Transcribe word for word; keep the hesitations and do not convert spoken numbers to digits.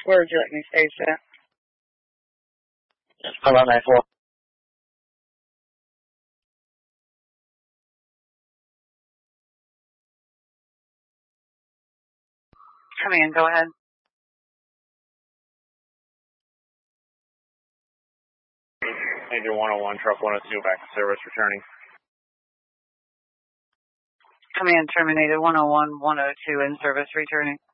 Where would you like me to stage that? It's eleven ninety-four. Come in, go ahead. Major one oh one, truck one oh two, back to service, returning. Come in, Terminator one oh one, one oh two, in service, returning.